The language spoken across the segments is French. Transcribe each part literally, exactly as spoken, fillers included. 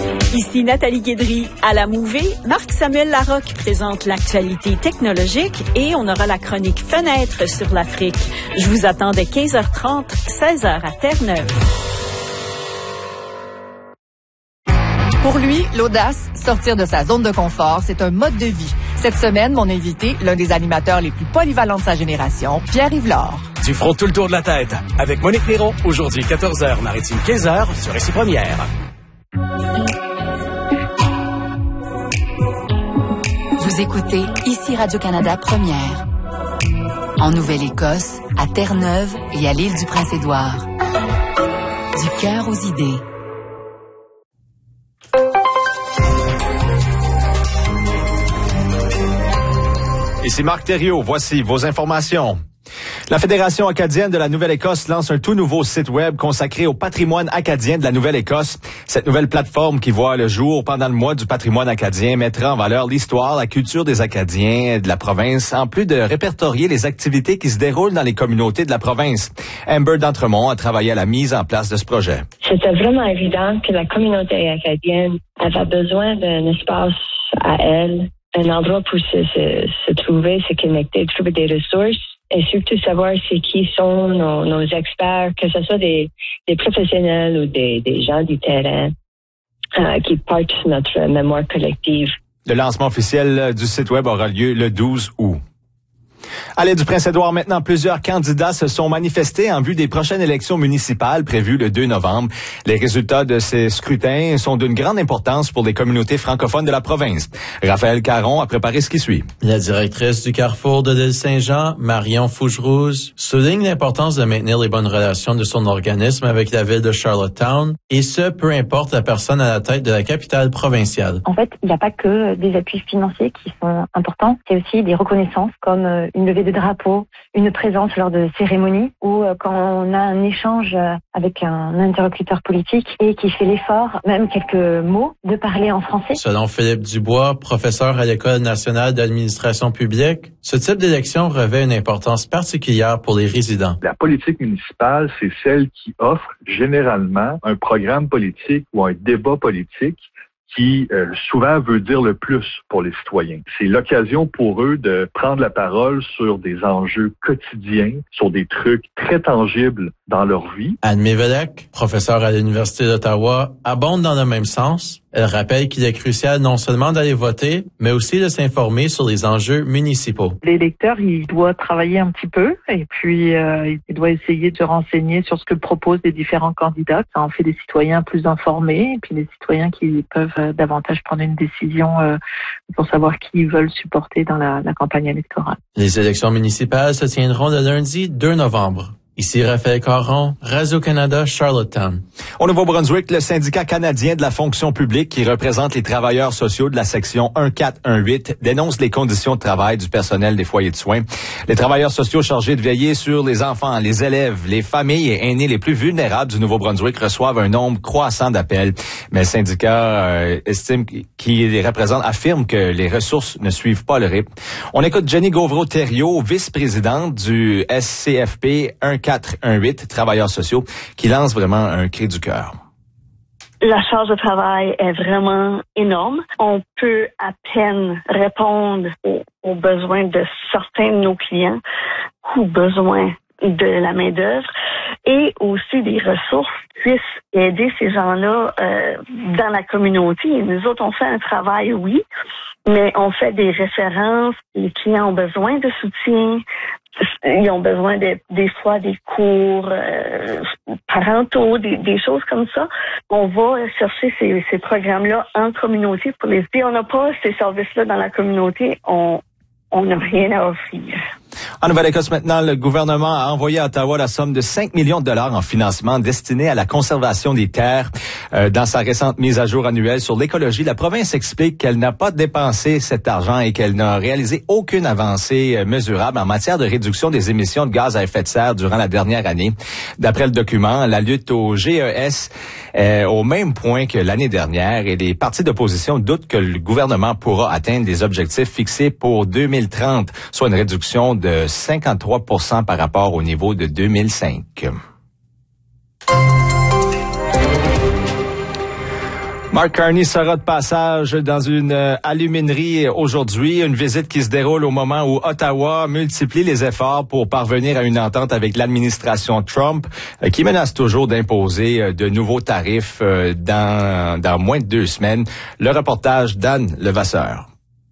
Ici Nathalie Guédry. À la Mouvée, Marc-Samuel Larocque présente l'actualité technologique et on aura la chronique Fenêtre sur l'Afrique. Je vous attends dès quinze heures trente, seize heures à Terre-Neuve. Pour lui, l'audace, sortir de sa zone de confort, c'est un mode de vie. Cette semaine, mon invité, l'un des animateurs les plus polyvalents de sa génération, Pierre-Yves Lard. Tu feras tout le tour de la tête avec Monique Néron, aujourd'hui quatorze heures, Maritime quinze heures sur Ici Première. Vous écoutez Ici Radio-Canada Première. En Nouvelle-Écosse, à Terre-Neuve et à l'île du Prince-Édouard. Du cœur aux idées. Ici Marc Thériault, voici vos informations. La Fédération acadienne de la Nouvelle-Écosse lance un tout nouveau site web consacré au patrimoine acadien de la Nouvelle-Écosse. Cette nouvelle plateforme qui voit le jour pendant le mois du patrimoine acadien mettra en valeur l'histoire, la culture des Acadiens de la province, en plus de répertorier les activités qui se déroulent dans les communautés de la province. Amber d'Entremont a travaillé à la mise en place de ce projet. C'était vraiment évident que la communauté acadienne avait besoin d'un espace à elle, un endroit pour se, se, se trouver, se connecter, trouver des ressources et surtout savoir c'est qui sont nos, nos experts, que ce soit des, des professionnels ou des, des gens du terrain euh, qui partagent notre mémoire collective. Le lancement officiel du site web aura lieu le douze août. À l'île du Prince-Édouard, maintenant, plusieurs candidats se sont manifestés en vue des prochaines élections municipales prévues le deux novembre. Les résultats de ces scrutins sont d'une grande importance pour les communautés francophones de la province. Raphaël Caron a préparé ce qui suit. La directrice du Carrefour de l'île Saint-Jean, Marion Fougerouge, souligne l'importance de maintenir les bonnes relations de son organisme avec la ville de Charlottetown, et ce, peu importe la personne à la tête de la capitale provinciale. En fait, il n'y a pas que des appuis financiers qui sont importants, c'est aussi des reconnaissances comme une levée de drapeau, une présence lors de cérémonies ou quand on a un échange avec un interlocuteur politique et qui fait l'effort, même quelques mots, de parler en français. Selon Philippe Dubois, professeur à l'École nationale d'administration publique, ce type d'élection revêt une importance particulière pour les résidents. La politique municipale, c'est celle qui offre généralement un programme politique ou un débat politique qui euh, souvent veut dire le plus pour les citoyens. C'est l'occasion pour eux de prendre la parole sur des enjeux quotidiens, sur des trucs très tangibles dans leur vie. Anne Mévelec, professeure à l'Université d'Ottawa, abonde dans le même sens. Elle rappelle qu'il est crucial non seulement d'aller voter, mais aussi de s'informer sur les enjeux municipaux. L'électeur, il doit travailler un petit peu et puis euh, il doit essayer de se renseigner sur ce que proposent les différents candidats. Ça en fait des citoyens plus informés et puis des citoyens qui peuvent euh, davantage prendre une décision euh, pour savoir qui ils veulent supporter dans la, la campagne électorale. Les élections municipales se tiendront le lundi deux novembre. Ici Raphaël Caron, Radio-Canada, Charlottetown. Au Nouveau-Brunswick, le syndicat canadien de la fonction publique, qui représente les travailleurs sociaux de la section un quatre un huit, dénonce les conditions de travail du personnel des foyers de soins. Les travailleurs sociaux chargés de veiller sur les enfants, les élèves, les familles et aînés les plus vulnérables du Nouveau-Brunswick reçoivent un nombre croissant d'appels. Mais le syndicat euh, estime qui les représente affirme que les ressources ne suivent pas le rythme. On écoute Jenny Gauvreau-Thériault, vice-présidente du S C F P un quatre un huit, travailleurs sociaux, qui lance vraiment un cri du cœur. La charge de travail est vraiment énorme. On peut à peine répondre aux, aux besoins de certains de nos clients, aux besoins de la main-d'œuvre et aussi des ressources puissent aider ces gens-là euh, dans la communauté. Et nous autres, on fait un travail, oui, mais on fait des références. Les clients ont besoin de soutien. Ils ont besoin de, des fois des cours euh, parentaux, des, des choses comme ça. On va chercher ces, ces programmes-là en communauté pour les aider. On n'a pas ces services-là dans la communauté. On on n'a rien à offrir. En Nouvelle-Écosse, maintenant, le gouvernement a envoyé à Ottawa la somme de cinq millions de dollars en financement destiné à la conservation des terres. Euh, dans sa récente mise à jour annuelle sur l'écologie, la province explique qu'elle n'a pas dépensé cet argent et qu'elle n'a réalisé aucune avancée euh, mesurable en matière de réduction des émissions de gaz à effet de serre durant la dernière année. D'après le document, la lutte au G E S est au même point que l'année dernière et les partis d'opposition doutent que le gouvernement pourra atteindre les objectifs fixés pour deux mille trente, soit une réduction de cinquante-trois pour cent par rapport au niveau de deux mille cinq. Mark Carney sera de passage dans une euh, aluminerie aujourd'hui, une visite qui se déroule au moment où Ottawa multiplie les efforts pour parvenir à une entente avec l'administration Trump, euh, qui menace toujours d'imposer euh, de nouveaux tarifs euh, dans, dans moins de deux semaines. Le reportage d'Anne Levasseur.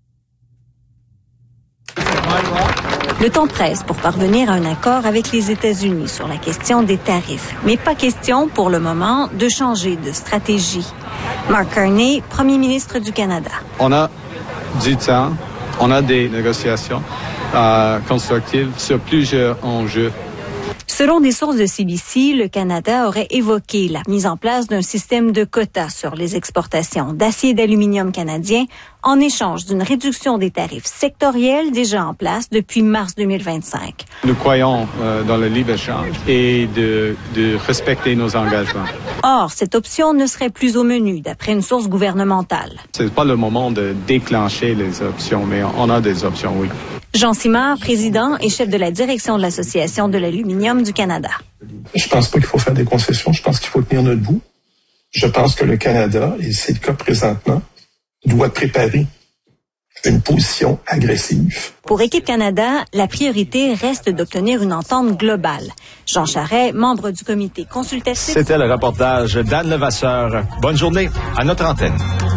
Le temps presse pour parvenir à un accord avec les États-Unis sur la question des tarifs. Mais pas question, pour le moment, de changer de stratégie. Mark Carney, premier ministre du Canada. On a du temps, on a des négociations euh, constructives sur plusieurs enjeux. Selon des sources de C B C, le Canada aurait évoqué la mise en place d'un système de quotas sur les exportations d'acier et d'aluminium canadien en échange d'une réduction des tarifs sectoriels déjà en place depuis mars deux mille vingt-cinq. Nous croyons euh, dans le libre-échange et de, de respecter nos engagements. Or, cette option ne serait plus au menu, d'après une source gouvernementale. C'est pas le moment de déclencher les options, mais on a des options, oui. Jean Simard, président et chef de la direction de l'Association de l'aluminium du Canada. Je pense pas qu'il faut faire des concessions. Je pense qu'il faut tenir notre bout. Je pense que le Canada, et c'est le cas présentement, doit préparer une position agressive. Pour Équipe Canada, la priorité reste d'obtenir une entente globale. Jean Charest, membre du comité consultatif. C'était le reportage d'Anne Levasseur. Bonne journée à notre antenne.